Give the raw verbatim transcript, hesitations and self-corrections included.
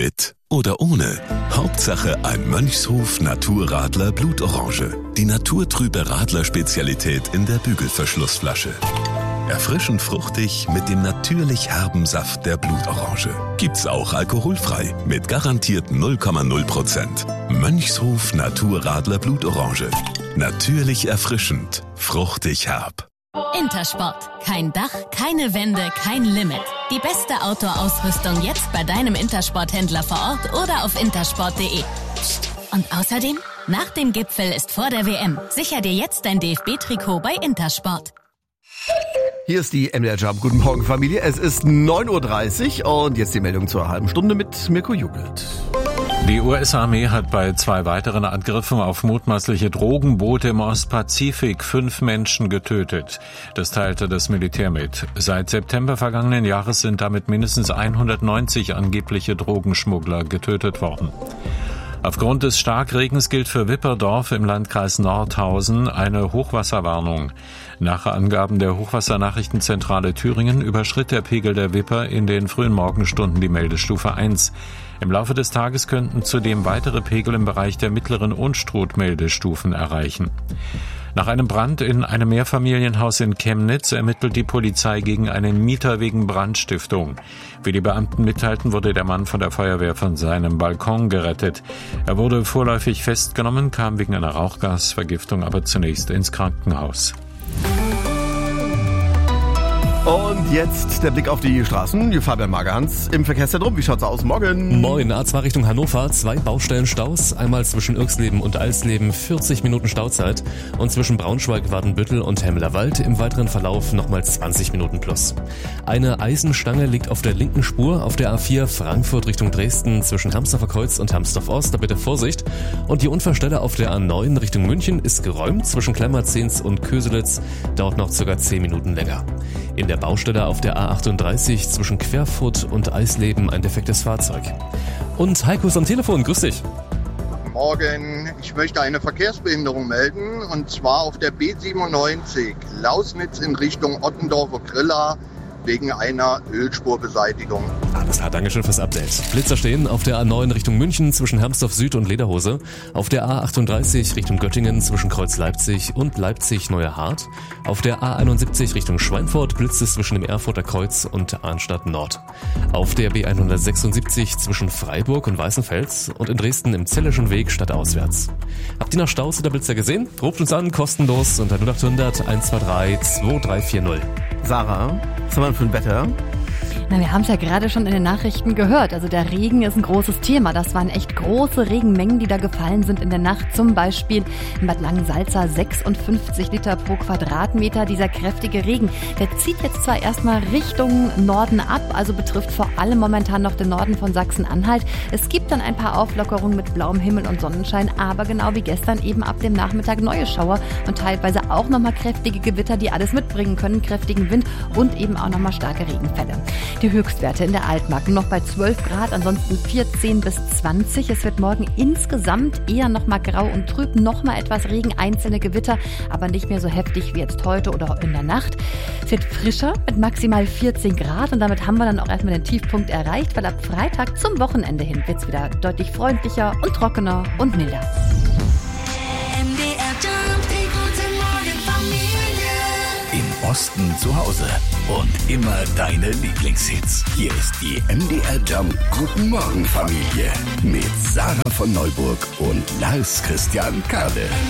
Mit oder ohne. Hauptsache ein Mönchshof Naturradler Blutorange. Die naturtrübe Radler-Spezialität in der Bügelverschlussflasche. Erfrischend fruchtig mit dem natürlich herben Saft der Blutorange. Gibt's auch alkoholfrei mit garantiert null Komma null Prozent. Mönchshof Naturradler Blutorange. Natürlich erfrischend, fruchtig herb. Intersport. Kein Dach, keine Wände, kein Limit. Die beste Outdoor-Ausrüstung jetzt bei deinem Intersport-Händler vor Ort oder auf intersport punkt de. Und außerdem, nach dem Gipfel ist vor der W M. Sicher dir jetzt dein D F B-Trikot bei Intersport. Hier ist die M D R Jump. Guten Morgen, Familie. Es ist neun Uhr dreißig und jetzt die Meldung zur halben Stunde mit Mirko Jubelt. Die U S-Armee hat bei zwei weiteren Angriffen auf mutmaßliche Drogenboote im Ostpazifik fünf Menschen getötet. Das teilte das Militär mit. Seit September vergangenen Jahres sind damit mindestens hundertneunzig angebliche Drogenschmuggler getötet worden. Aufgrund des Starkregens gilt für Wipperdorf im Landkreis Nordhausen eine Hochwasserwarnung. Nach Angaben der Hochwassernachrichtenzentrale Thüringen überschritt der Pegel der Wipper in den frühen Morgenstunden die Meldestufe eins. Im Laufe des Tages könnten zudem weitere Pegel im Bereich der mittleren Unstrut-Meldestufen erreichen. Nach einem Brand in einem Mehrfamilienhaus in Chemnitz ermittelt die Polizei gegen einen Mieter wegen Brandstiftung. Wie die Beamten mitteilten, wurde der Mann von der Feuerwehr von seinem Balkon gerettet. Er wurde vorläufig festgenommen, kam wegen einer Rauchgasvergiftung aber zunächst ins Krankenhaus. Und jetzt der Blick auf die Straßen. Fabian Magerhans im Verkehrszentrum. Wie schaut's aus? Morgen. Moin, A zwei Richtung Hannover. Zwei Baustellenstaus. Einmal zwischen Irxleben und Alsleben vierzig Minuten Stauzeit. Und zwischen Braunschweig, Wadenbüttel und Hemmelerwald im weiteren Verlauf nochmal zwanzig Minuten plus. Eine Eisenstange liegt auf der linken Spur auf der A vier Frankfurt Richtung Dresden zwischen Hermsdorfer Kreuz und Hermsdorf Ost. Da bitte Vorsicht. Und die Unfallstelle auf der A neun Richtung München ist geräumt. Zwischen Klemmerzins und Köselitz dauert noch ca. zehn Minuten länger. In der Baustelle auf der A achtunddreißig zwischen Querfurt und Eisleben ein defektes Fahrzeug. Und Heiko ist am Telefon, grüß dich. Guten Morgen, ich möchte eine Verkehrsbehinderung melden und zwar auf der B siebenundneunzig Lausnitz in Richtung Ottendorf-Grilla wegen einer Ölspurbeseitigung. Alles klar, Dankeschön fürs Update. Blitzer stehen auf der A neun Richtung München zwischen Hermsdorf Süd und Lederhose, auf der A achtunddreißig Richtung Göttingen zwischen Kreuz Leipzig und Leipzig-Neuerhardt, auf der A einundsiebzig Richtung Schweinfurt blitzt es zwischen dem Erfurter Kreuz und Arnstadt Nord, auf der B hundertsechsundsiebzig zwischen Freiburg und Weißenfels und in Dresden im Zellerschen Weg stadtauswärts. Habt ihr noch Staus oder Blitzer gesehen? Ruft uns an, kostenlos unter null achthundert eins zwei drei zwei drei vier null. Sarah, was haben wir für ein Wetter? Na, wir haben es ja gerade schon in den Nachrichten gehört. Also der Regen ist ein großes Thema. Das waren echt große Regenmengen, die da gefallen sind in der Nacht. Zum Beispiel in Bad Langensalza sechsundfünfzig Liter pro Quadratmeter. Dieser kräftige Regen, der zieht jetzt zwar erstmal Richtung Norden ab, also betrifft vor allem momentan noch den Norden von Sachsen-Anhalt. Es gibt dann ein paar Auflockerungen mit blauem Himmel und Sonnenschein, aber genau wie gestern eben ab dem Nachmittag neue Schauer und teilweise auch nochmal kräftige Gewitter, die alles mitbringen können, kräftigen Wind und eben auch nochmal starke Regenfälle. Die Höchstwerte in der Altmark noch bei zwölf Grad, ansonsten vierzehn bis zwanzig. Es wird morgen insgesamt eher noch mal grau und trüb, noch mal etwas Regen, einzelne Gewitter, aber nicht mehr so heftig wie jetzt heute oder in der Nacht. Es wird frischer mit maximal vierzehn Grad und damit haben wir dann auch erstmal den Tiefpunkt erreicht, weil ab Freitag zum Wochenende hin wird es wieder deutlich freundlicher und trockener und milder. Im Osten zu Hause und immer deine Lieblingshits. Hier ist die M D R Jump Guten Morgen Familie mit Sarah von Neuburg und Lars Christian Kade.